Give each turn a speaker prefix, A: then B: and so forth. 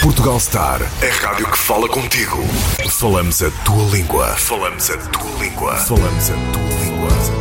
A: Portugal Star, a rádio que fala contigo. Falamos a tua língua. Falamos a tua língua. Falamos a tua língua.